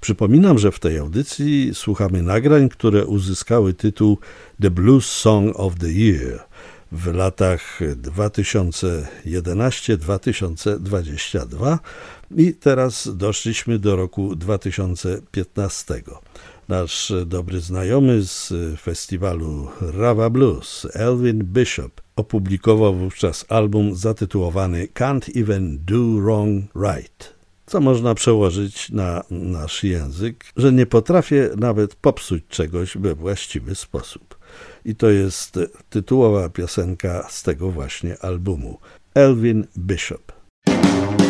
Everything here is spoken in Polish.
Przypominam, że w tej audycji słuchamy nagrań, które uzyskały tytuł The Blues Song of the Year w latach 2011-2022 i teraz doszliśmy do roku 2015. Nasz dobry znajomy z festiwalu Rava Blues, Elvin Bishop, opublikował wówczas album zatytułowany Can't Even Do Wrong Right, co można przełożyć na nasz język, że nie potrafię nawet popsuć czegoś we właściwy sposób. I to jest tytułowa piosenka z tego właśnie albumu. Elvin Bishop.